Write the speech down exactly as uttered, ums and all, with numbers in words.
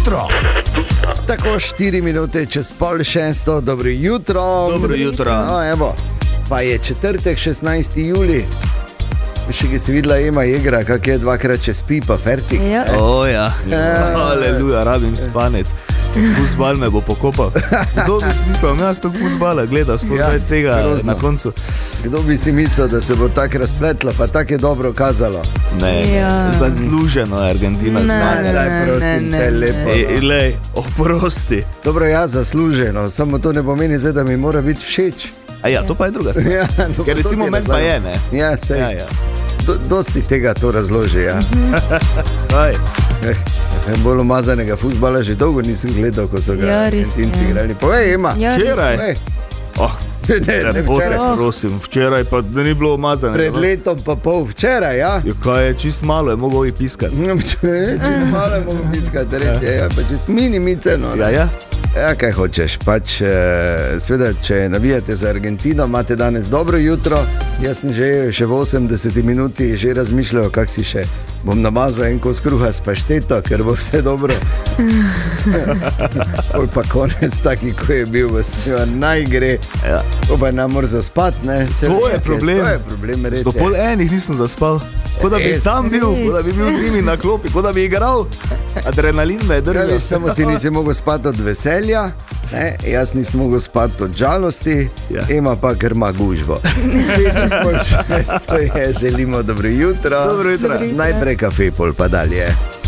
jutro. Tako štiri minute čez pol šesto, dobro jutro. Dobro jutro. No, evo, pa je četrtek, šestnajsti julij. Še ki si videla, ima igra, kak je dvakrat čez pi, pa fertik. Ja. O ja, aleluja, rabim spanec. Fuzbal me bo pokopal. Kdo bi si mislil, da jaz to fuzbala gleda, sploh Ja, tega grozno. na koncu. Kdo bi si mislil, da se bo tako razpletlo, pa tako je dobro kazalo. Ne, Ja. zasluženo je Argentina Ne, zmaga. ne, Daj, ne, prosim ne, te, ne. lepo. Ej, lej, oprosti. Dobro, ja, zasluženo, samo to ne pomeni zdaj, da mi mora biti všeč. A ja, to pa je druga stvar. Ja, no, Ker to recimo ti je meni pa je, ne? Ja, sej. Ja, ja. Do, dosti tega to razloži, ja. Kaj? Eh, bolj umazanega fuzbala že dolgo nisem gledal, ko so ga Ja, res, Argentinci ja. igrali. Povej, ima. Ja, Včeraj? Povej. Oh, Ne, ne, ne, lepo te včeraj. prosim, včeraj pa da ni bilo umazano. Pred letom pa pol včeraj, ja. Ja, kaj je, čist malo je mogel i piskati. No, če malo je mogo piskati, res je, ja, pa čist minimiceno. Ja, ja. Ja, kaj hočeš, pač, eh, sveda, če navijate za Argentino, imate danes dobro jutro. Jaz sem že, še v osemdeseti minuti že razmišljal, kak si še bom namazal en kos kruha s pašteto, ker bo vse dobro. Pol pa konec taki, ko je bil, v naj gre. Ja. To pa nam mora zaspati, ne? Se To ve, je problem. To je problem, res Do pol je. enih nisem zaspal. Kot da bi Res. tam bil, kot da bi bil z njimi na klopi, kot da bi igral. Adrenalin me je Ja, držal. veš, samo ti nisi mogel spati od veselja, ne? Jaz nisem mogel spati od žalosti, Ja. ima pa ker ima gužvo. Čez pol šesto je, želimo dobro jutro. Dobro jutro. Dobro jutro. Najprej kafe, pol pa dalje.